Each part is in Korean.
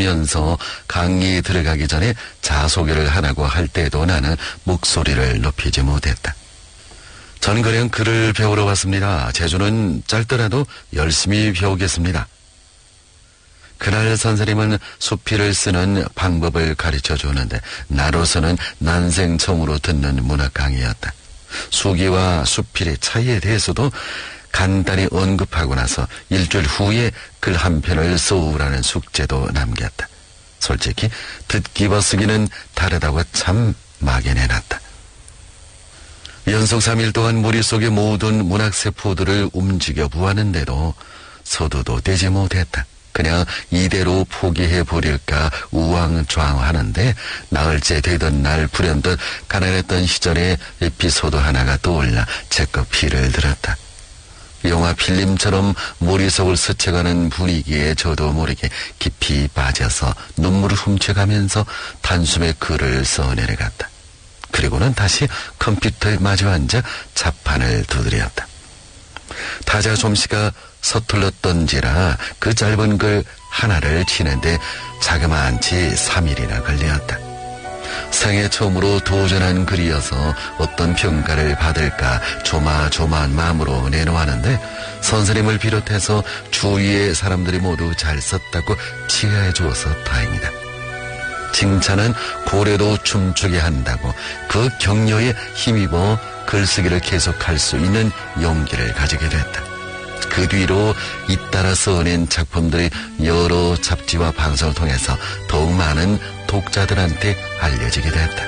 쓰면서 강의에 들어가기 전에 자소개를 하라고 할 때도 나는 목소리를 높이지 못했다. 전그냥 글을 배우러 왔습니다. 재주는 짧더라도 열심히 배우겠습니다. 그날 선생님은 수필을 쓰는 방법을 가르쳐 주는데 나로서는 난생 처음으로 듣는 문학 강의였다. 수기와 수필의 차이에 대해서도 간단히 언급하고 나서 일주일 후에 글 한 편을 써오라는 숙제도 남겼다. 솔직히 듣기와 쓰기는 다르다고 참 막연해놨다. 연속 3일 동안 머릿속의 모든 문학세포들을 움직여 보았는데도 서두도 되지 못했다. 그냥 이대로 포기해버릴까 우왕좌왕하는데 나흘째 되던 날 불현듯 가난했던 시절의 에피소드 하나가 떠올라 제껏 피를 들었다. 영화 필름처럼 머릿속을 스쳐가는 분위기에 저도 모르게 깊이 빠져서 눈물을 훔쳐가면서 단숨에 글을 써내려갔다. 그리고는 다시 컴퓨터에 마주 앉아 자판을 두드렸다. 타자 솜씨가 서툴렀던지라 그 짧은 글 하나를 치는데 자그마한치 3일이나 걸렸다. 생애 처음으로 도전한 글이어서 어떤 평가를 받을까 조마조마한 마음으로 내놓았는데 선생님을 비롯해서 주위의 사람들이 모두 잘 썼다고 칭하해 주어서 다행이다. 칭찬은 고래도 춤추게 한다고 그 격려에 힘입어 글쓰기를 계속할 수 있는 용기를 가지게 됐다. 그 뒤로 잇따라 써낸 작품들이 여러 잡지와 방송을 통해서 더욱 많은 독자들한테 알려지게 됐다.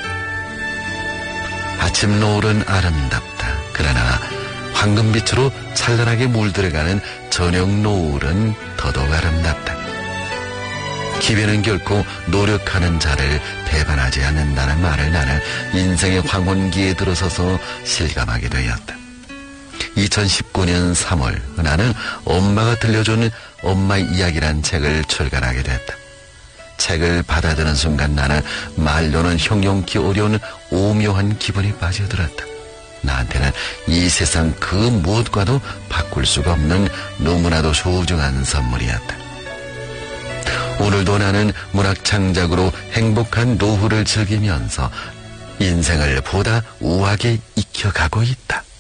아침 노을은 아름답다. 그러나 황금빛으로 찬란하게 물들어가는 저녁 노을은 더더욱 아름답다. 기회는 결코 노력하는 자를 배반하지 않는다는 말을 나는 인생의 황혼기에 들어서서 실감하게 되었다. 2019년 3월 나는 엄마가 들려준 엄마의 이야기란 책을 출간하게 됐다. 책을 받아드는 순간 나는 말로는 형용기 어려운 오묘한 기분이 빠져들었다. 나한테는 이 세상 그 무엇과도 바꿀 수가 없는 너무나도 소중한 선물이었다. 오늘도 나는 문학 창작으로 행복한 노후를 즐기면서 인생을 보다 우아하게 익혀가고 있다.